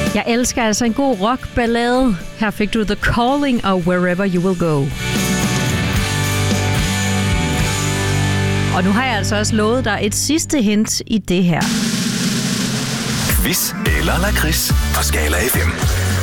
Jeg elsker altså en god rockballade. Her fik du The Calling og Wherever You Will Go. Og nu har jeg altså også lovet dig et sidste hint i det her. Quiz eller lakrids på Skala FM.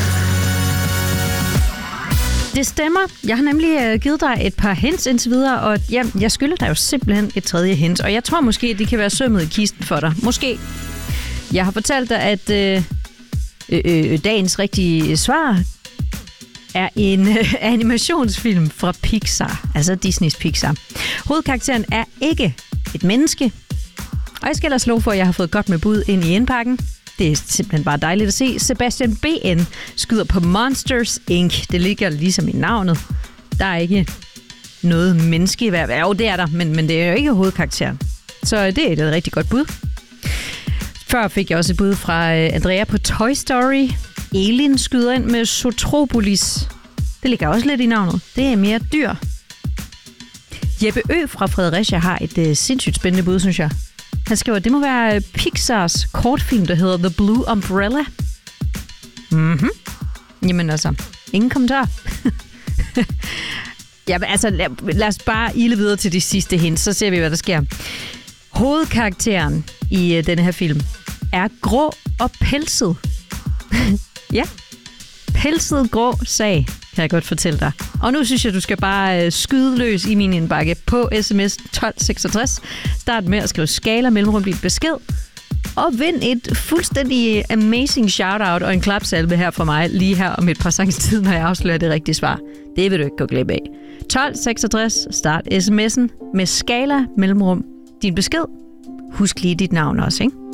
Det stemmer. Jeg har nemlig givet dig et par hints indtil videre, og ja, jeg skylder dig jo simpelthen et tredje hint. Og jeg tror måske, det kan være sømmet i kisten for dig. Måske. Jeg har fortalt dig, at dagens rigtige svar er en animationsfilm fra Pixar. Altså Disneys Pixar. Hovedkarakteren er ikke et menneske. Og jeg skal ellers love for, at jeg har fået godt med bud ind i indpakken. Det er simpelthen bare dejligt at se. Sebastian B.N. skyder på Monsters, Inc. Det ligger ligesom i navnet. Der er ikke noget menneske i hver. Jo, det er der, men det er jo ikke hovedkarakteren. Så det er et rigtig godt bud. Før fik jeg også et bud fra Andrea på Toy Story. Elin skyder ind med Zootropolis. Det ligger også lidt i navnet. Det er mere dyr. Jeppe Ø fra Fredericia har et sindssygt spændende bud, synes jeg. Han skriver, at det må være Pixars kortfilm, der hedder The Blue Umbrella. Mhm. Jamen altså, ingen kommentar. Ja, altså, lad os bare ile videre til de sidste hints, så ser vi, hvad der sker. Hovedkarakteren i denne her film er grå og pelset. Ja, pelset grå sag, kan jeg godt fortælle dig. Og nu synes jeg, du skal bare skyde løs i min indbakke på sms 1266. Start med at skrive Skala mellemrum din besked. Og vind et fuldstændig amazing shout-out og en klapsalve her fra mig, lige her om et par sangs tid, når jeg afslører det rigtige svar. Det vil du ikke gå glip af. 1266, start sms'en med Skala mellemrum din besked. Husk lige dit navn også, ikke?